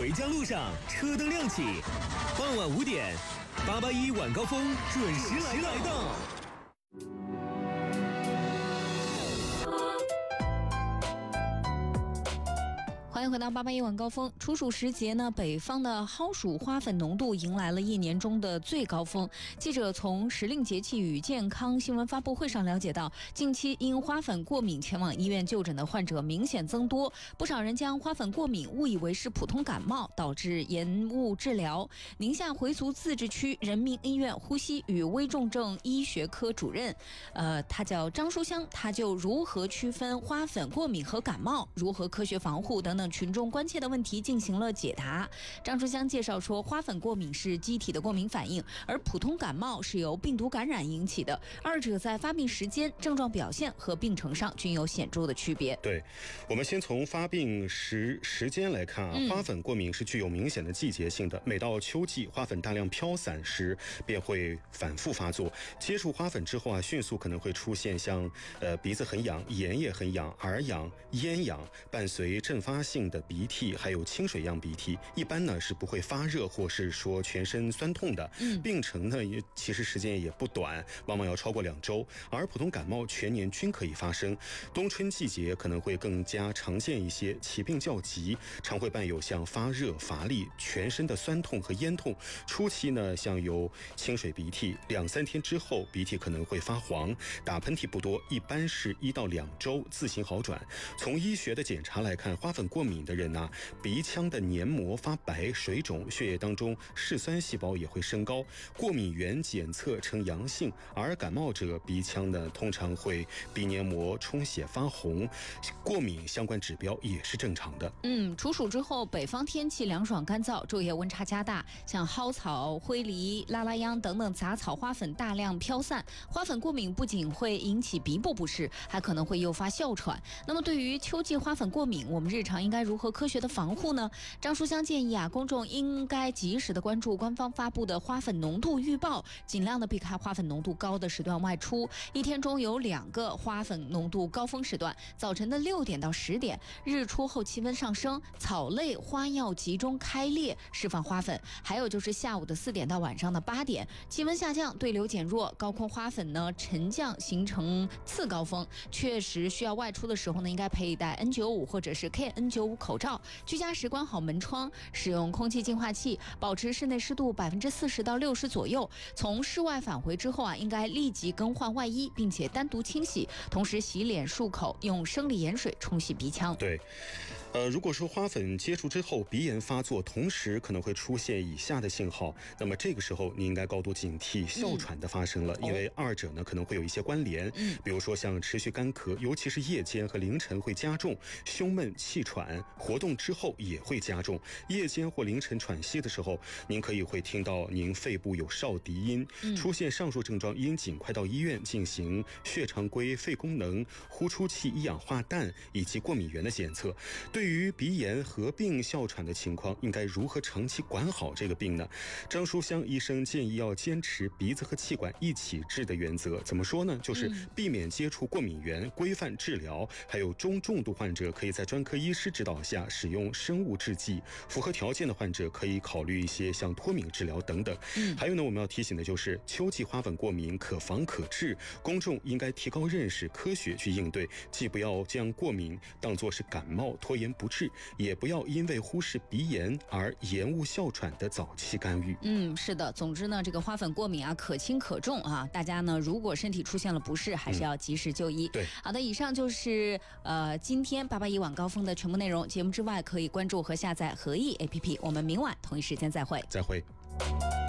回家路上车灯亮起，傍晚5点，881晚高峰准时来到。 欢迎回到881晚高峰。处暑时节呢，北方的蒿属花粉浓度迎来了1年中的最高峰。记者从时令节气与健康新闻发布会上了解到，近期因花粉过敏前往医院就诊的患者明显增多，不少人将花粉过敏误以为是普通感冒，导致延误治疗。宁夏回族自治区人民医院呼吸与危重症医学科主任，他叫张书香，他就如何区分花粉过敏和感冒，如何科学防护等等群众关切的问题进行了解答。张书香介绍说，花粉过敏是机体的过敏反应，而普通感冒是由病毒感染引起的，二者在发病时间、症状表现和病程上均有显著的区别。 对，我们先从发病时间来看啊，花粉过敏是具有明显的季节性的，每到秋季花粉大量飘散时便会反复发作，接触花粉之后啊，迅速可能会出现像鼻子很痒、眼也很痒、耳痒、咽痒，伴随阵发性的鼻涕，还有清水样鼻涕，一般呢是不会发热或是说全身酸痛的。病程呢其实时间也不短，往往要超过2周，而普通感冒全年均可以发生，冬春季节可能会更加常见一些，起病较急，常会伴有像发热、乏力、全身的酸痛和咽痛，初期呢像有清水鼻涕，2-3天之后鼻涕可能会发黄，打喷嚏不多，一般是1到2周自行好转。从医学的检查来看，花粉过敏的人呢，鼻腔的黏膜发白、水肿，血液当中嗜酸细胞也会升高，过敏原检测呈阳性，而感冒者鼻腔呢通常会鼻黏膜充血发红，过敏相关指标也是正常的。 处暑之后，北方天气凉爽干燥，昼夜温差加大，像蒿草、灰梨、拉拉秧等等杂草花粉大量飘散，花粉过敏不仅会引起鼻部不适，还可能会诱发哮喘。那么对于秋季花粉过敏，我们日常应该如何科学的防护呢？张书香建议啊，公众应该及时的关注官方发布的花粉浓度预报，尽量的避开花粉浓度高的时段外出。一天中有2个花粉浓度高峰时段，早晨的6点到10点，日出后气温上升，草类花药集中开裂，释放花粉；还有就是下午的4点到晚上的8点，气温下降，对流减弱，高空花粉呢沉降，形成次高峰。确实需要外出的时候呢，应该佩戴 N95 或者是 KN95 口罩，居家时关好门窗，使用空气净化器，保持室内湿度40%到60%左右。从室外返回之后啊，应该立即更换外衣，并且单独清洗，同时洗脸漱口，用生理盐水冲洗鼻腔。 对，如果说花粉接触之后鼻炎发作，同时可能会出现以下的信号，那么这个时候你应该高度警惕哮喘的发生了，因为二者呢可能会有一些关联。比如说像持续干咳，尤其是夜间和凌晨会加重，胸闷气喘，活动之后也会加重。夜间或凌晨喘息的时候，您可以会听到您肺部有哨笛音，出现上述症状应尽快到医院进行血常规、肺功能、呼出气一氧化氮以及过敏原的检测。对于鼻炎合并哮喘的情况，应该如何长期管好这个病呢？张书香医生建议要坚持鼻子和气管一起治的原则。怎么说呢？就是避免接触过敏源，规范治疗，还有中重度患者可以在专科医师指导下使用生物制剂，符合条件的患者可以考虑一些像脱敏治疗等等。还有呢，我们要提醒的就是秋季花粉过敏可防可治，公众应该提高认识，科学去应对，既不要将过敏当作是感冒拖延不治，也不要因为忽视鼻炎而延误哮喘的早期干预。 是的，总之呢，这个花粉过敏啊，可轻可重啊，大家呢如果身体出现了不适，还是要及时就医。 对， 好的，以上就是今天881晚高峰的全部内容。节目之外，可以关注和下载合意 APP。我们明晚同一时间再会。 再会。